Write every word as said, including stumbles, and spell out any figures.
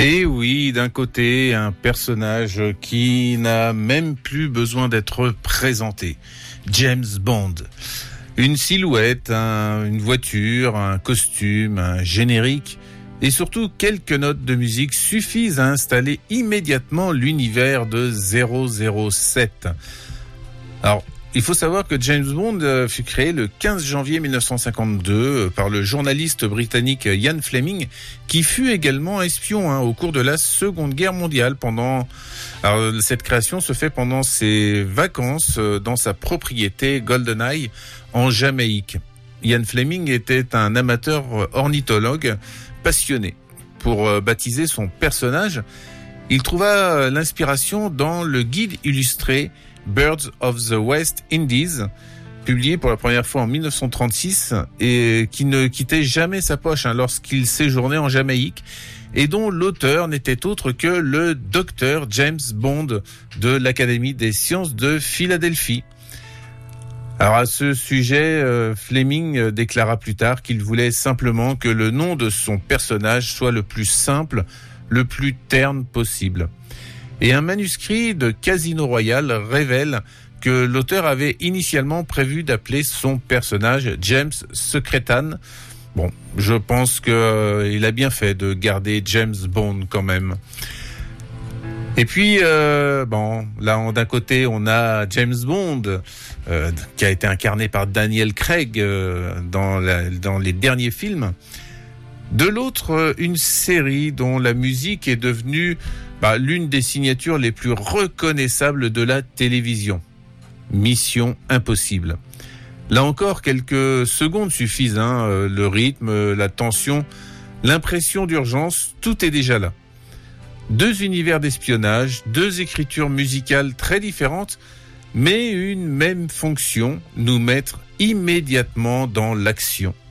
Et oui, d'un côté, un personnage qui n'a même plus besoin d'être présenté. James Bond. Une silhouette, un, une voiture, un costume, un générique et surtout quelques notes de musique suffisent à installer immédiatement l'univers de zéro zéro sept. Alors, il faut savoir que James Bond fut créé le quinze janvier mille neuf cent cinquante-deux par le journaliste britannique Ian Fleming, qui fut également espion hein, au cours de la Seconde Guerre mondiale. Pendant, alors, cette création se fait pendant ses vacances dans sa propriété GoldenEye en Jamaïque. Ian Fleming était un amateur ornithologue passionné. Pour baptiser son personnage, il trouva l'inspiration dans le guide illustré Birds of the West Indies, publié pour la première fois en mille neuf cent trente-six et qui ne quittait jamais sa poche hein, lorsqu'il séjournait en Jamaïque et dont l'auteur n'était autre que le docteur James Bond de l'Académie des sciences de Philadelphie. Alors à ce sujet, euh, Fleming déclara plus tard qu'il voulait simplement que le nom de son personnage soit le plus simple, le plus terne possible. Et un manuscrit de Casino Royale révèle que l'auteur avait initialement prévu d'appeler son personnage James Secretan. Bon, je pense qu'il euh, a bien fait de garder James Bond quand même. Et puis, euh, bon, là, on, d'un côté, on a James Bond, euh, qui a été incarné par Daniel Craig euh, dans, la, dans les derniers films. De l'autre, une série dont la musique est devenue bah, l'une des signatures les plus reconnaissables de la télévision. Mission Impossible. Là encore, quelques secondes suffisent. Hein, le rythme, la tension, l'impression d'urgence, tout est déjà là. Deux univers d'espionnage, deux écritures musicales très différentes, mais une même fonction, nous mettre immédiatement dans l'action.